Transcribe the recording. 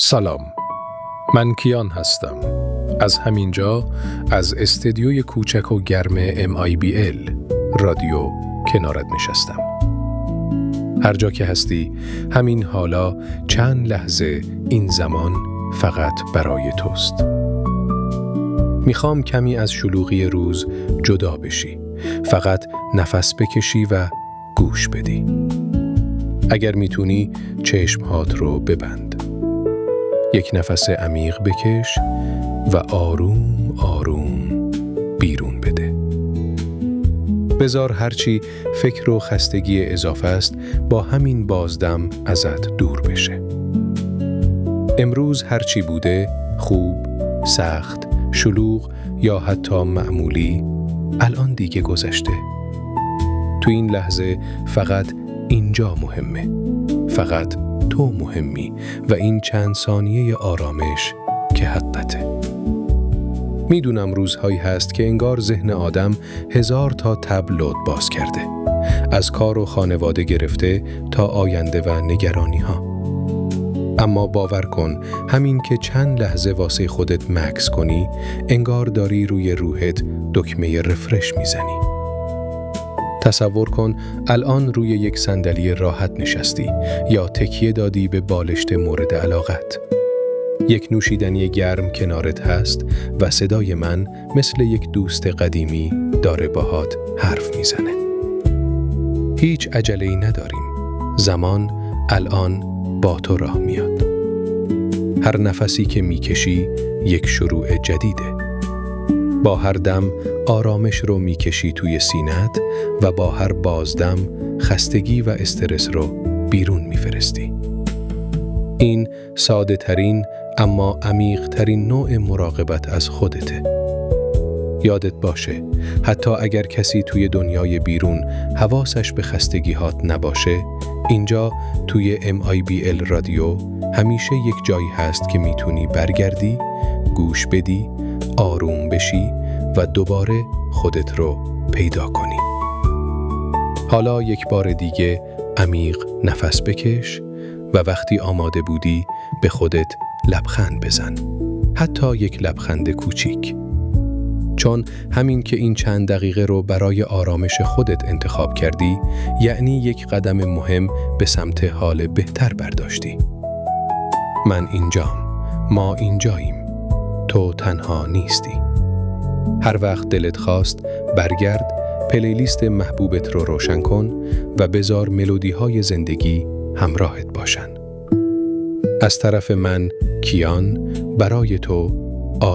سلام، من کیان هستم. از همینجا از استدیوی کوچک و گرم MIBL رادیو کنارت نشستم. هر جا که هستی، همین حالا چند لحظه این زمان فقط برای توست. میخوام کمی از شلوغی روز جدا بشی، فقط نفس بکشی و گوش بدی. اگر میتونی چشمهات رو ببند. یک نفس عمیق بکش و آروم آروم بیرون بده. بذار هرچی فکر و خستگی اضافه است با همین بازدم ازت دور بشه. امروز هرچی بوده، خوب، سخت، شلوغ یا حتی معمولی، الان دیگه گذشته. تو این لحظه فقط اینجا مهمه. فقط تو مهمی و این چند ثانیه آرامش که حقته. میدونم روزهایی هست که انگار ذهن آدم 1000 تا تب لود باز کرده. از کار و خانواده گرفته تا آینده و نگرانی ها. اما باور کن همین که چند لحظه واسه خودت مکث کنی، انگار داری روی روحت دکمه رفرش میزنی. تصور کن الان روی یک صندلی راحت نشستی یا تکیه دادی به بالشت مورد علاقت. یک نوشیدنی گرم کنارت هست و صدای من مثل یک دوست قدیمی داره باهات حرف میزنه. هیچ عجله‌ای نداریم. زمان الان با تو راه میاد. هر نفسی که میکشی یک شروع جدیده. با هر دم آرامش رو میکشی توی سینه‌ت و با هر بازدم خستگی و استرس رو بیرون میفرستی. این ساده ترین اما عمیق ترین نوع مراقبت از خودته. یادت باشه حتی اگر کسی توی دنیای بیرون حواسش به خستگی‌هات نباشه، اینجا توی MIBL رادیو همیشه یک جایی هست که میتونی برگردی، گوش بدی، آروم بشی و دوباره خودت رو پیدا کنی. حالا یک بار دیگه عمیق نفس بکش و وقتی آماده بودی به خودت لبخند بزن. حتی یک لبخند کوچیک. چون همین که این چند دقیقه رو برای آرامش خودت انتخاب کردی، یعنی یک قدم مهم به سمت حال بهتر برداشتی. من اینجام. ما اینجاییم. تو تنها نیستی. هر وقت دلت خواست برگرد، پلیلیست محبوبت رو روشن کن و بذار ملودی‌های زندگی همراهت باشن. از طرف من کیان برای تو